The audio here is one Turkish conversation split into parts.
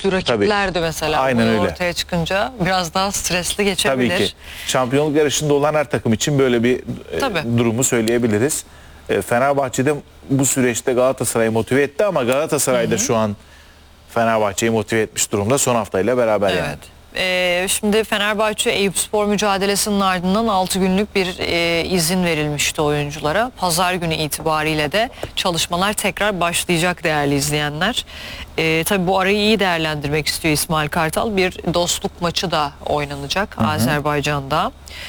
güçlü rakiplerdi mesela. Aynen öyle. Ortaya çıkınca biraz daha stresli geçebilir. Tabii ki. Şampiyonluk yarışında olan her takım için böyle bir durumu söyleyebiliriz. Fenerbahçe'de bu süreçte Galatasaray'ı motive etti ama Galatasaray'da şu an Fenerbahçe'yi motive etmiş durumda son haftayla beraber yani. Şimdi Fenerbahçe Eyüpspor mücadelesinin ardından 6 günlük bir izin verilmişti oyunculara. Pazar günü itibariyle de çalışmalar tekrar başlayacak değerli izleyenler. Tabii bu arayı iyi değerlendirmek istiyor İsmail Kartal. Bir dostluk maçı da oynanacak Azerbaycan'da.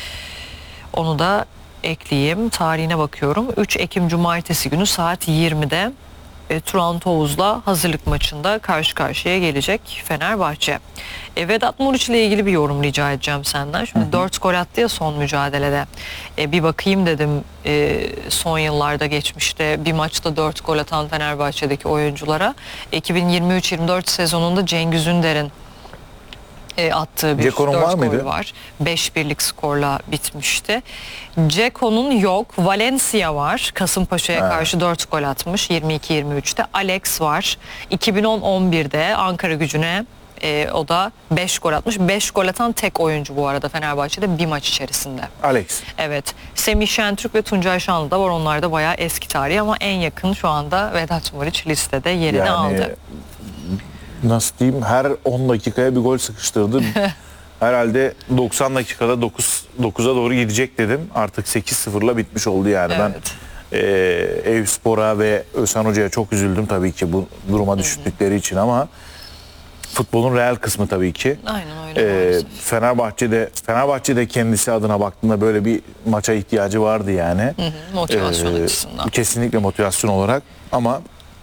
Onu da ekleyeyim. Tarihine bakıyorum. 3 Ekim Cumartesi günü saat 20'de Turan Tovuz'la hazırlık maçında karşı karşıya gelecek Fenerbahçe. Vedat Muriç ile ilgili bir yorum rica edeceğim senden. Şimdi 4 gol attı ya son mücadelede. Bir bakayım dedim son yıllarda geçmişte bir maçta 4 gol atan Fenerbahçe'deki oyunculara. 2023-24 sezonunda Cengiz Ünder'in attığı bir Ceko'nun 4 var gol mıydı? var. 5-1'lik skorla bitmişti. Ceko'nun yok. Valencia var. Kasımpaşa'ya karşı 4 gol atmış 22-23'te. Alex var. 2010-11'de Ankara Gücü'ne o da 5 gol atmış. 5 gol atan tek oyuncu bu arada Fenerbahçe'de bir maç içerisinde. Alex. Evet. Semih Şentürk ve Tuncay Şanlı da var. Onlar da bayağı eski tarih ama en yakın şu anda Vedat Muriç listede yerini aldı. Nasıl diyeyim, her 10 dakikaya bir gol sıkıştırdı. Herhalde 90 dakikada 9'a doğru gidecek dedim. Artık 8-0'la bitmiş oldu yani. Evet. Ben Eyüpspor'a ve Özhan Hoca'ya çok üzüldüm tabii ki bu duruma düştükleri için ama futbolun real kısmı tabii ki. Aynen öyle. Fenerbahçe'de kendisi adına baktığında böyle bir maça ihtiyacı vardı yani. Motivasyon açısından. Kesinlikle motivasyon olarak ama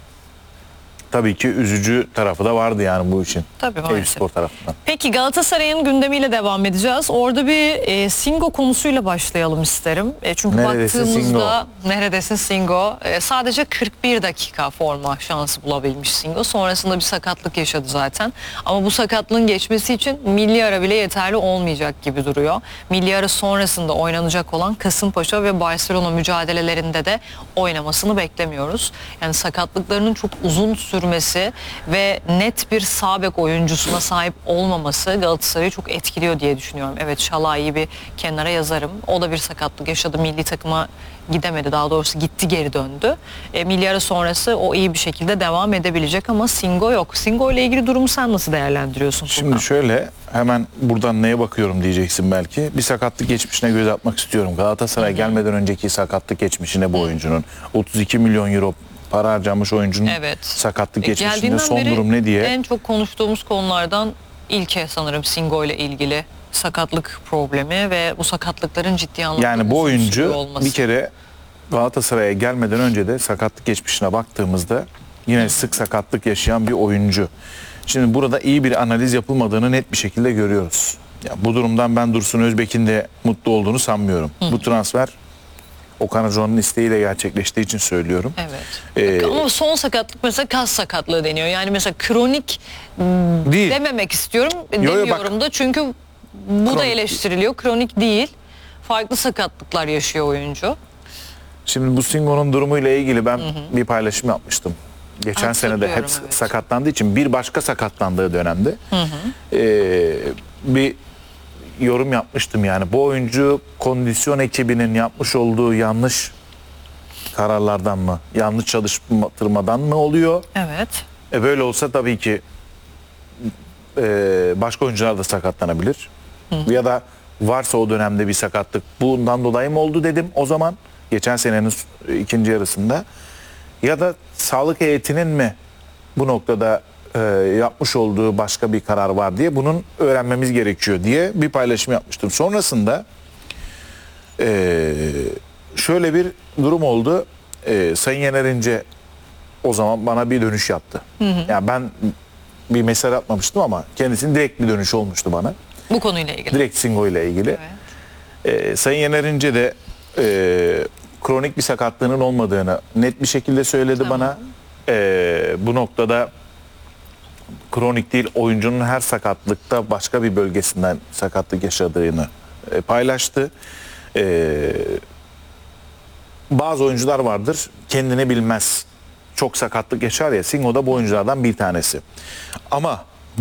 tabii ki üzücü tarafı da vardı yani bu işin. Tabii maalesef. Eyüpspor tarafından. Peki Galatasaray'ın gündemiyle devam edeceğiz. Orada bir Singo konusuyla başlayalım isterim. Çünkü Neredesin baktığımızda neredesin Singo? Sadece 41 dakika forma şansı bulabilmiş Singo. Sonrasında bir sakatlık yaşadı zaten. Ama bu sakatlığın geçmesi için milli ara bile yeterli olmayacak gibi duruyor. Milli ara sonrasında oynanacak olan Kasımpaşa ve Barcelona mücadelelerinde de oynamasını beklemiyoruz. Yani sakatlıklarının çok uzun sürmesi ve net bir sağ bek oyuncusuna sahip olmaması Galatasaray'ı çok etkiliyor diye düşünüyorum. Evet, Şalai'yi bir kenara yazarım. O da bir sakatlık yaşadı. Milli takıma gidemedi. Daha doğrusu gitti, geri döndü. Milli ara sonrası o iyi bir şekilde devam edebilecek ama Singo yok. Singo ile ilgili durumu sen nasıl değerlendiriyorsun? Şimdi şöyle, hemen buradan neye bakıyorum diyeceksin belki. Bir sakatlık geçmişine göz atmak istiyorum. Galatasaray gelmeden önceki sakatlık geçmişine bu oyuncunun. 32 milyon euro para harcamış oyuncunun sakatlık geçmişinde son durum ne diye. En çok konuştuğumuz konulardan ilki sanırım Singo ile ilgili sakatlık problemi ve bu sakatlıkların ciddi anlamda yani bu oyuncu olması. Bir kere Galatasaray'a gelmeden önce de sakatlık geçmişine baktığımızda yine sık sakatlık yaşayan bir oyuncu. Şimdi burada iyi bir analiz yapılmadığını net bir şekilde görüyoruz. Ya bu durumdan ben Dursun Özbek'in de mutlu olduğunu sanmıyorum. Bu transfer Okan Hoca'nın isteğiyle gerçekleştiği için söylüyorum. Evet. Ama son sakatlık mesela kas sakatlığı deniyor. Yani mesela kronik değil dememek istiyorum. Demiyorum da çünkü bu da eleştiriliyor. Kronik değil. Farklı sakatlıklar yaşıyor oyuncu. Şimdi bu Singo'nun durumuyla ilgili ben bir paylaşım yapmıştım. Geçen sene de hep sakatlandığı için bir başka sakatlandığı dönemde bir yorum yapmıştım yani. Bu oyuncu kondisyon ekibinin yapmış olduğu yanlış kararlardan mı, yanlış çalıştırmadan mı oluyor? Evet. Böyle olsa tabii ki başka oyuncular da sakatlanabilir. Ya da varsa o dönemde bir sakatlık bundan dolayı mı oldu dedim o zaman. Geçen senenin ikinci yarısında. Ya da sağlık heyetinin mi bu noktada yapmış olduğu başka bir karar var diye bunun öğrenmemiz gerekiyor diye bir paylaşım yapmıştım. Sonrasında şöyle bir durum oldu. Sayın Yener İnce o zaman bana bir dönüş yaptı. Yani ben bir mesaj atmamıştım ama kendisinin direkt bir dönüş olmuştu bana. Bu konuyla ilgili. Direkt Singo ile ilgili. Evet. Sayın Yener İnce de kronik bir sakatlığının olmadığını net bir şekilde söyledi bana. Bu noktada kronik değil, oyuncunun her sakatlıkta başka bir bölgesinden sakatlık yaşadığını paylaştı. Bazı oyuncular vardır, kendini bilmez. Çok sakatlık yaşar ya, Singo da bu oyunculardan bir tanesi. Ama